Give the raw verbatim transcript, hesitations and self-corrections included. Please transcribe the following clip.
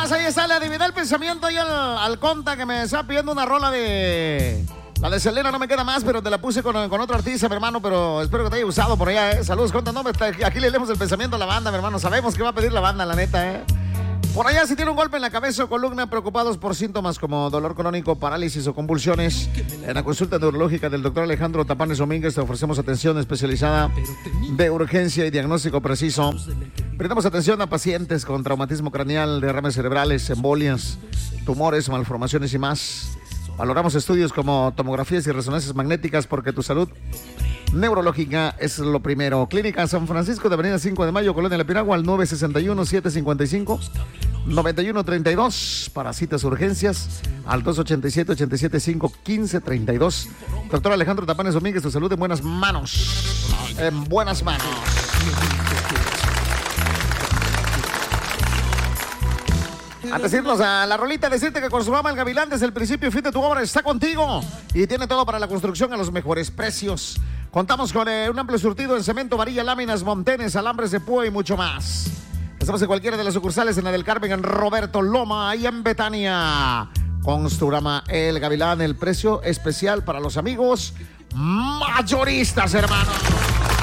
más, ahí está, le adiviné el pensamiento ahí al, al conta que me está pidiendo una rola de... La de Selena no me queda más, pero te la puse con, con otro artista, mi hermano, pero espero que te haya gustado por allá, ¿eh? Saludos, conta, no, aquí le leemos el pensamiento a la banda, mi hermano, sabemos que va a pedir la banda, la neta, ¿eh? Por allá, si tiene un golpe en la cabeza o columna, preocupados por síntomas como dolor crónico, parálisis o convulsiones, en la consulta neurológica del doctor Alejandro Tapanes Domínguez te ofrecemos atención especializada de urgencia y diagnóstico preciso. Brindamos atención a pacientes con traumatismo craneal, derrames cerebrales, embolias, tumores, malformaciones y más. Valoramos estudios como tomografías y resonancias magnéticas porque tu salud neurológica es lo primero. Clínica San Francisco de Avenida cinco de Mayo, Colonia La Piragua, al nueve seis uno, siete cinco cinco, nueve uno tres dos. Para citas urgencias, al dos ochenta y siete, ochenta y siete cinco, quince treinta y dos. Doctor Alejandro Tapanes Domínguez, tu salud en buenas manos. En buenas manos. Antes de irnos a la rolita, decirte que Construama El Gavilán desde el principio y fin de tu obra está contigo y tiene todo para la construcción a los mejores precios. Contamos con eh, un amplio surtido en cemento, varilla, láminas, montenes, alambres de púa y mucho más. Estamos en cualquiera de las sucursales, en la del Carmen, en Roberto Loma y en Betania. Construama El Gavilán, el precio especial para los amigos mayoristas, hermano.